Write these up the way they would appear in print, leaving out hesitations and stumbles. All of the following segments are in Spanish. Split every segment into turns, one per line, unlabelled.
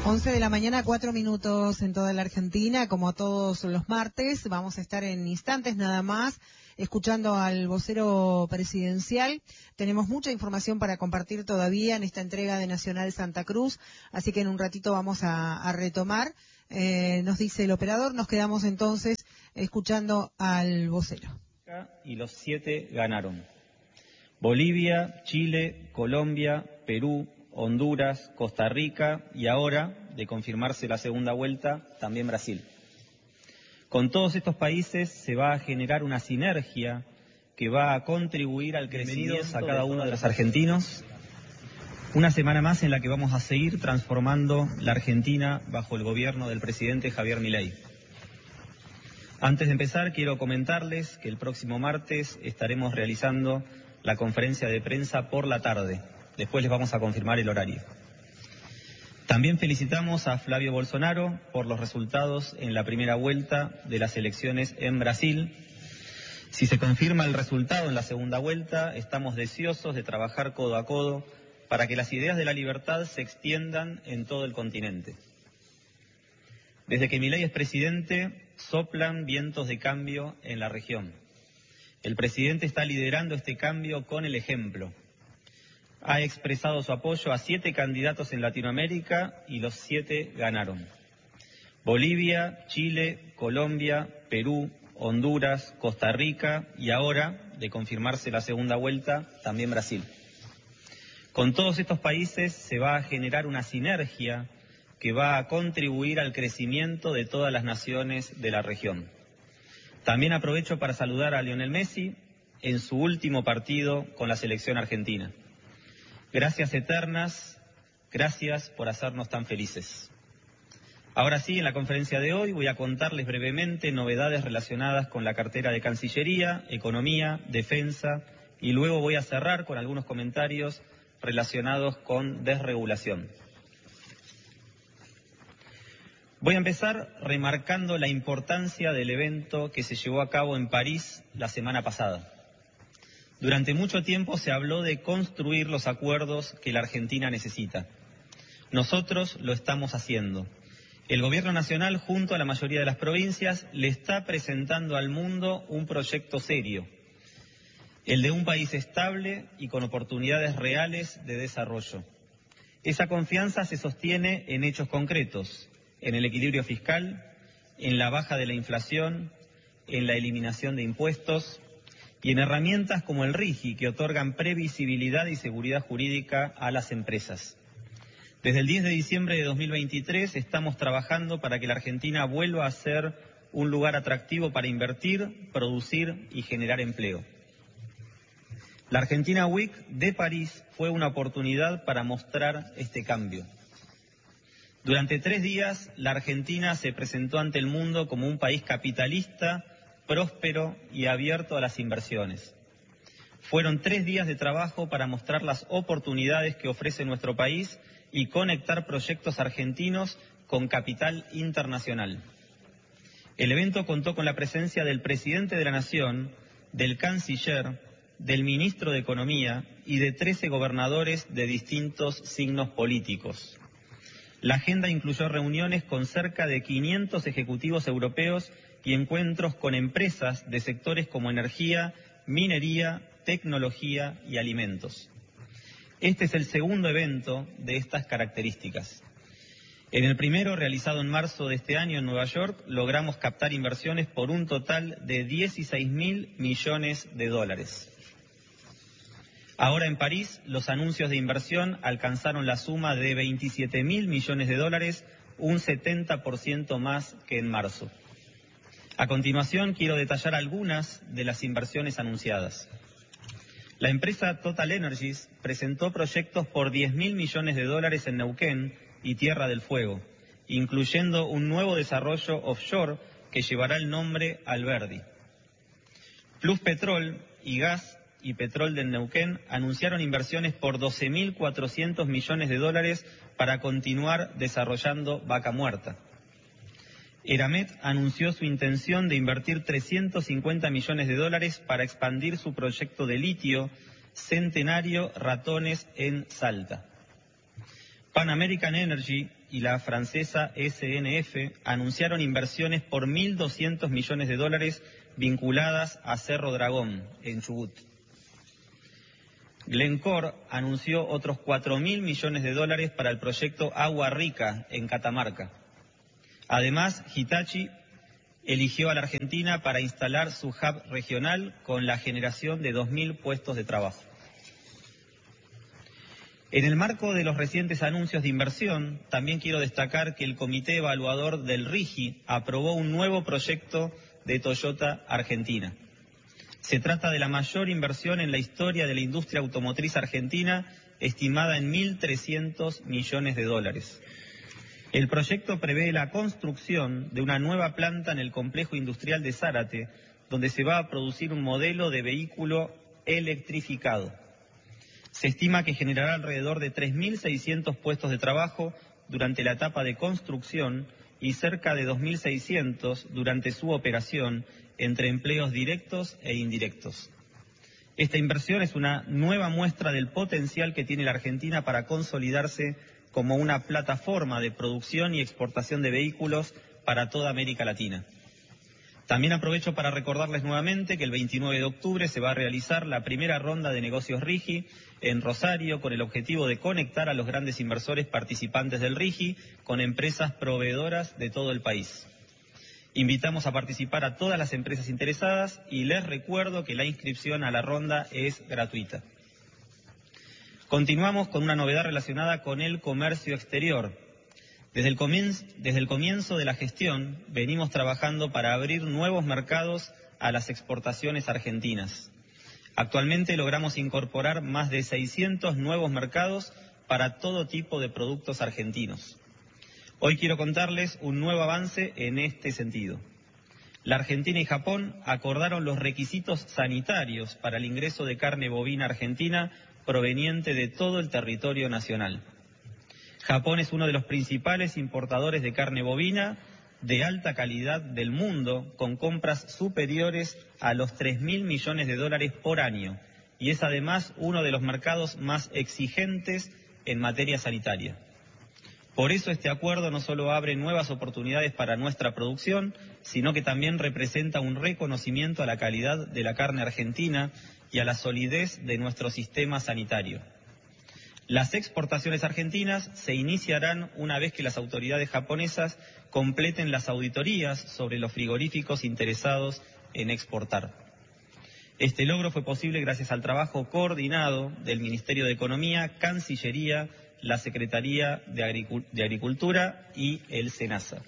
11 de la mañana, 4 minutos en toda la Argentina. Como todos los martes, vamos a estar en instantes nada más escuchando al vocero presidencial. Tenemos mucha información para compartir todavía en esta entrega de Nacional Santa Cruz, así que en un ratito vamos a retomar. Nos dice el operador, nos quedamos entonces escuchando al vocero.
Y los 7 ganaron. Bolivia, Chile, Colombia, Perú, Honduras, Costa Rica y ahora, de confirmarse la segunda vuelta, también Brasil. Con todos estos países se va a generar una sinergia que va a contribuir al crecimiento a cada uno de los argentinos. Una semana más en la que vamos a seguir transformando la Argentina bajo el gobierno del presidente Javier Milei. Antes de empezar, quiero comentarles que el próximo martes estaremos realizando la conferencia de prensa por la tarde. Después les vamos a confirmar el horario. También felicitamos a Flavio Bolsonaro por los resultados en la primera vuelta de las elecciones en Brasil. Si se confirma el resultado en la segunda vuelta, estamos deseosos de trabajar codo a codo para que las ideas de la libertad se extiendan en todo el continente. Desde que Milei es presidente, soplan vientos de cambio en la región. El presidente está liderando este cambio con el ejemplo. Ha expresado su apoyo a 7 candidatos en Latinoamérica y los 7 ganaron. Bolivia, Chile, Colombia, Perú, Honduras, Costa Rica y ahora, de confirmarse la segunda vuelta, también Brasil. Con todos estos países se va a generar una sinergia que va a contribuir al crecimiento de todas las naciones de la región. También aprovecho para saludar a Lionel Messi en su último partido con la selección argentina. Gracias eternas, gracias por hacernos tan felices. Ahora sí, en la conferencia de hoy voy a contarles brevemente novedades relacionadas con la cartera de Cancillería, Economía, Defensa y luego voy a cerrar con algunos comentarios relacionados con desregulación. Voy a empezar remarcando la importancia del evento que se llevó a cabo en París la semana pasada. Durante mucho tiempo se habló de construir los acuerdos que la Argentina necesita. Nosotros lo estamos haciendo. El Gobierno Nacional, junto a la mayoría de las provincias, le está presentando al mundo un proyecto serio, el de un país estable y con oportunidades reales de desarrollo. Esa confianza se sostiene en hechos concretos, en el equilibrio fiscal, en la baja de la inflación, en la eliminación de impuestos y en herramientas como el RIGI, que otorgan previsibilidad y seguridad jurídica a las empresas. Desde el 10 de diciembre de 2023 estamos trabajando para que la Argentina vuelva a ser un lugar atractivo para invertir, producir y generar empleo. La Argentina Week de París fue una oportunidad para mostrar este cambio. Durante 3 días, la Argentina se presentó ante el mundo como un país capitalista, próspero y abierto a las inversiones. Fueron 3 días de trabajo para mostrar las oportunidades que ofrece nuestro país y conectar proyectos argentinos con capital internacional. El evento contó con la presencia del presidente de la Nación, del canciller, del ministro de Economía y de 13 gobernadores de distintos signos políticos. La agenda incluyó reuniones con cerca de 500 ejecutivos europeos y encuentros con empresas de sectores como energía, minería, tecnología y alimentos. Este es el segundo evento de estas características. En el primero, realizado en marzo de este año en Nueva York, logramos captar inversiones por un total de 16.000 millones de dólares. Ahora en París, los anuncios de inversión alcanzaron la suma de 27.000 millones de dólares, un 70% más que en marzo. A continuación, quiero detallar algunas de las inversiones anunciadas. La empresa Total Energies presentó proyectos por 10.000 millones de dólares en Neuquén y Tierra del Fuego, incluyendo un nuevo desarrollo offshore que llevará el nombre Alberdi. Pluspetrol y Gas y Petrol del Neuquén anunciaron inversiones por 12.400 millones de dólares para continuar desarrollando Vaca Muerta. Eramet anunció su intención de invertir 350 millones de dólares para expandir su proyecto de litio Centenario Ratones en Salta. Pan American Energy y la francesa SNF anunciaron inversiones por 1.200 millones de dólares vinculadas a Cerro Dragón, en Chubut. Glencore anunció otros 4.000 millones de dólares para el proyecto Agua Rica, en Catamarca. Además, Hitachi eligió a la Argentina para instalar su hub regional con la generación de 2.000 puestos de trabajo. En el marco de los recientes anuncios de inversión, también quiero destacar que el Comité Evaluador del RIGI aprobó un nuevo proyecto de Toyota Argentina. Se trata de la mayor inversión en la historia de la industria automotriz argentina, estimada en 1.300 millones de dólares. El proyecto prevé la construcción de una nueva planta en el complejo industrial de Zárate, donde se va a producir un modelo de vehículo electrificado. Se estima que generará alrededor de 3.600 puestos de trabajo durante la etapa de construcción y cerca de 2.600 durante su operación, entre empleos directos e indirectos. Esta inversión es una nueva muestra del potencial que tiene la Argentina para consolidarse como una plataforma de producción y exportación de vehículos para toda América Latina. También aprovecho para recordarles nuevamente que el 29 de octubre se va a realizar la primera ronda de negocios RIGI en Rosario, con el objetivo de conectar a los grandes inversores participantes del RIGI con empresas proveedoras de todo el país. Invitamos a participar a todas las empresas interesadas y les recuerdo que la inscripción a la ronda es gratuita. Continuamos con una novedad relacionada con el comercio exterior. Desde el comienzo de la gestión venimos trabajando para abrir nuevos mercados a las exportaciones argentinas. Actualmente logramos incorporar más de 600 nuevos mercados para todo tipo de productos argentinos. Hoy quiero contarles un nuevo avance en este sentido. La Argentina y Japón acordaron los requisitos sanitarios para el ingreso de carne bovina argentina proveniente de todo el territorio nacional. Japón es uno de los principales importadores de carne bovina de alta calidad del mundo, con compras superiores a los 3.000 millones de dólares por año, y es además uno de los mercados más exigentes en materia sanitaria. Por eso este acuerdo no solo abre nuevas oportunidades para nuestra producción, sino que también representa un reconocimiento a la calidad de la carne argentina y a la solidez de nuestro sistema sanitario. Las exportaciones argentinas se iniciarán una vez que las autoridades japonesas completen las auditorías sobre los frigoríficos interesados en exportar. Este logro fue posible gracias al trabajo coordinado del Ministerio de Economía, Cancillería, la Secretaría de Agricultura y el SENASA.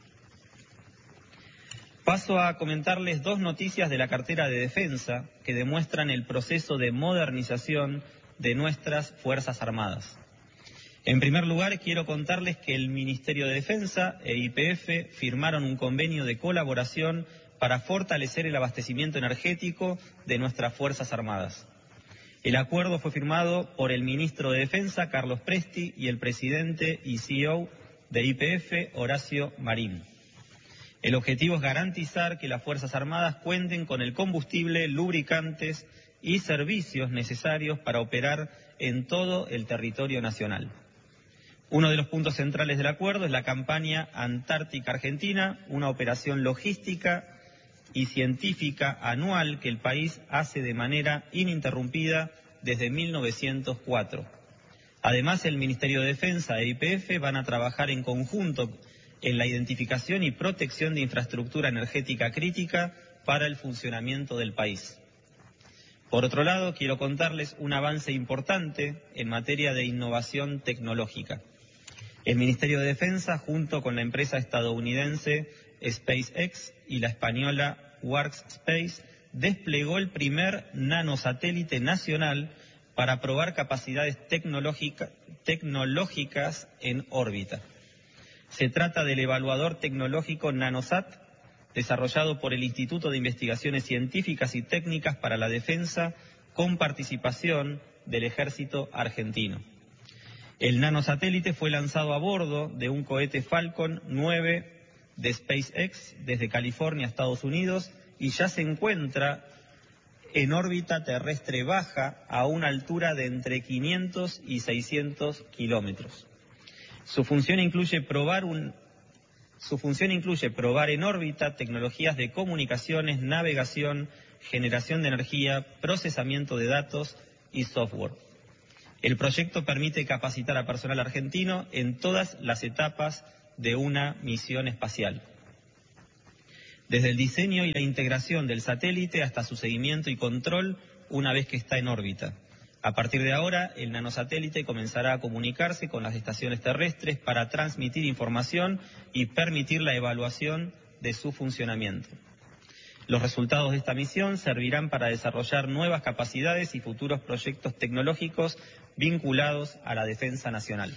Paso a comentarles dos noticias de la cartera de defensa que demuestran el proceso de modernización de nuestras Fuerzas Armadas. En primer lugar, quiero contarles que el Ministerio de Defensa e YPF firmaron un convenio de colaboración para fortalecer el abastecimiento energético de nuestras Fuerzas Armadas. El acuerdo fue firmado por el ministro de Defensa, Carlos Presti, y el presidente y CEO de YPF, Horacio Marín. El objetivo es garantizar que las Fuerzas Armadas cuenten con el combustible, lubricantes y servicios necesarios para operar en todo el territorio nacional. Uno de los puntos centrales del acuerdo es la campaña Antártica Argentina, una operación logística y científica anual que el país hace de manera ininterrumpida desde 1904. Además, el Ministerio de Defensa e YPF van a trabajar en conjunto en la identificación y protección de infraestructura energética crítica para el funcionamiento del país. Por otro lado, quiero contarles un avance importante en materia de innovación tecnológica. El Ministerio de Defensa, junto con la empresa estadounidense SpaceX y la española Workspace, desplegó el primer nanosatélite nacional para probar capacidades tecnológicas en órbita. Se trata del evaluador tecnológico NanoSat, desarrollado por el Instituto de Investigaciones Científicas y Técnicas para la Defensa, con participación del Ejército Argentino. El nanosatélite fue lanzado a bordo de un cohete Falcon 9 de SpaceX desde California, Estados Unidos, y ya se encuentra en órbita terrestre baja a una altura de entre 500 y 600 kilómetros. Su función incluye probar en órbita tecnologías de comunicaciones, navegación, generación de energía, procesamiento de datos y software. El proyecto permite capacitar a personal argentino en todas las etapas de una misión espacial, desde el diseño y la integración del satélite hasta su seguimiento y control una vez que está en órbita. A partir de ahora, el nanosatélite comenzará a comunicarse con las estaciones terrestres para transmitir información y permitir la evaluación de su funcionamiento. Los resultados de esta misión servirán para desarrollar nuevas capacidades y futuros proyectos tecnológicos vinculados a la defensa nacional.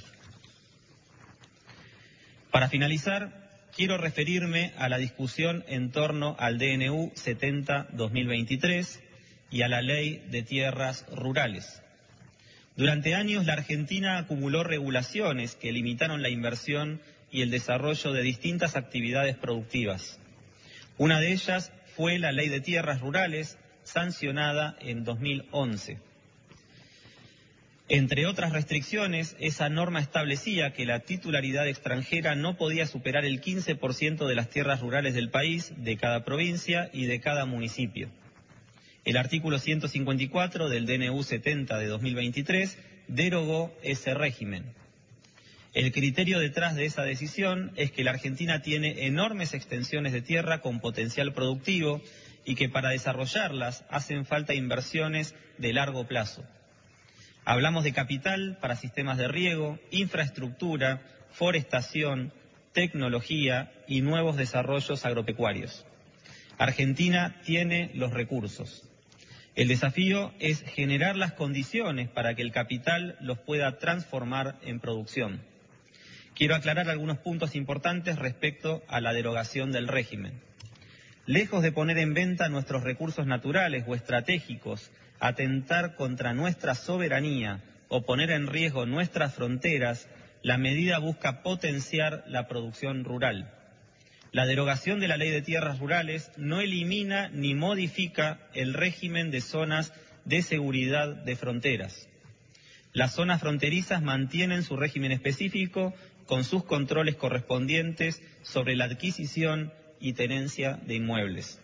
Para finalizar, quiero referirme a la discusión en torno al DNU 70-2023 y a la Ley de Tierras Rurales. Durante años, la Argentina acumuló regulaciones que limitaron la inversión y el desarrollo de distintas actividades productivas. Una de ellas fue la Ley de Tierras Rurales, sancionada en 2011. Entre otras restricciones, esa norma establecía que la titularidad extranjera no podía superar el 15% de las tierras rurales del país, de cada provincia y de cada municipio. El artículo 154 del DNU 70 de 2023 derogó ese régimen. El criterio detrás de esa decisión es que la Argentina tiene enormes extensiones de tierra con potencial productivo y que para desarrollarlas hacen falta inversiones de largo plazo. Hablamos de capital para sistemas de riego, infraestructura, forestación, tecnología y nuevos desarrollos agropecuarios. Argentina tiene los recursos. El desafío es generar las condiciones para que el capital los pueda transformar en producción. Quiero aclarar algunos puntos importantes respecto a la derogación del régimen. Lejos de poner en venta nuestros recursos naturales o estratégicos, atentar contra nuestra soberanía o poner en riesgo nuestras fronteras, la medida busca potenciar la producción rural. La derogación de la Ley de Tierras Rurales no elimina ni modifica el régimen de zonas de seguridad de fronteras. Las zonas fronterizas mantienen su régimen específico con sus controles correspondientes sobre la adquisición y tenencia de inmuebles.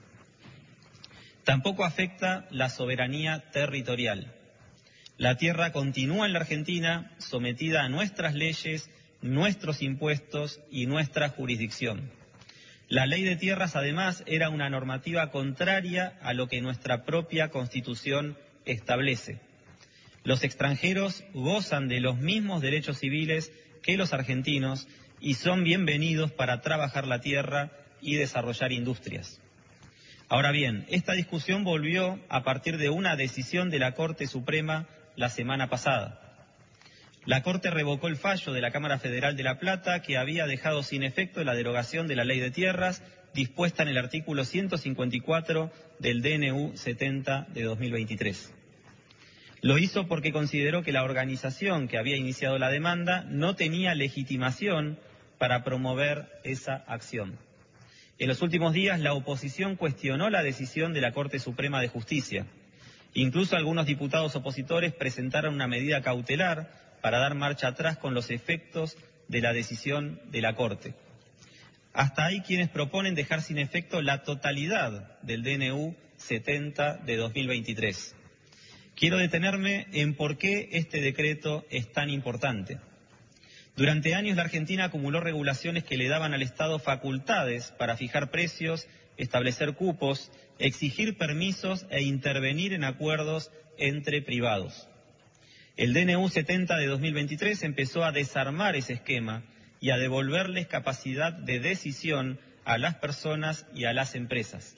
Tampoco afecta la soberanía territorial. La tierra continúa en la Argentina sometida a nuestras leyes, nuestros impuestos y nuestra jurisdicción. La Ley de Tierras, además, era una normativa contraria a lo que nuestra propia Constitución establece. Los extranjeros gozan de los mismos derechos civiles que los argentinos y son bienvenidos para trabajar la tierra y desarrollar industrias. Ahora bien, esta discusión volvió a partir de una decisión de la Corte Suprema la semana pasada. La Corte revocó el fallo de la Cámara Federal de La Plata que había dejado sin efecto la derogación de la Ley de Tierras dispuesta en el artículo 154 del DNU 70 de 2023. Lo hizo porque consideró que la organización que había iniciado la demanda no tenía legitimación para promover esa acción. En los últimos días, la oposición cuestionó la decisión de la Corte Suprema de Justicia. Incluso algunos diputados opositores presentaron una medida cautelar para dar marcha atrás con los efectos de la decisión de la Corte. Hasta hay quienes proponen dejar sin efecto la totalidad del DNU 70 de 2023. Quiero detenerme en por qué este decreto es tan importante. Durante años la Argentina acumuló regulaciones que le daban al Estado facultades para fijar precios, establecer cupos, exigir permisos e intervenir en acuerdos entre privados. El DNU 70 de 2023 empezó a desarmar ese esquema y a devolverles capacidad de decisión a las personas y a las empresas.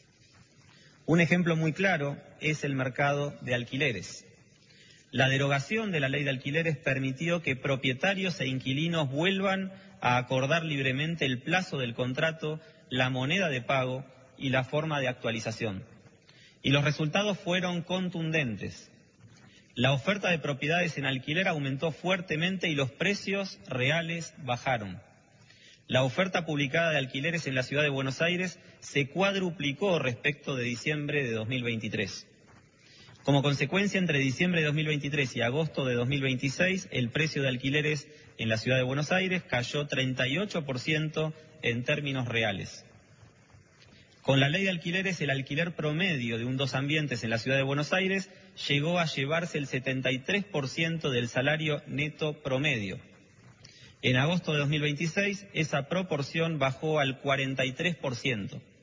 Un ejemplo muy claro es el mercado de alquileres. La derogación de la ley de alquileres permitió que propietarios e inquilinos vuelvan a acordar libremente el plazo del contrato, la moneda de pago y la forma de actualización. Y los resultados fueron contundentes. La oferta de propiedades en alquiler aumentó fuertemente y los precios reales bajaron. La oferta publicada de alquileres en la ciudad de Buenos Aires se cuadruplicó respecto de diciembre de 2023. Como consecuencia, entre diciembre de 2023 y agosto de 2026, el precio de alquileres en la ciudad de Buenos Aires cayó 38% en términos reales. Con la ley de alquileres, el alquiler promedio de un 2 ambientes en la ciudad de Buenos Aires llegó a llevarse el 73% del salario neto promedio. En agosto de 2026, esa proporción bajó al 43%.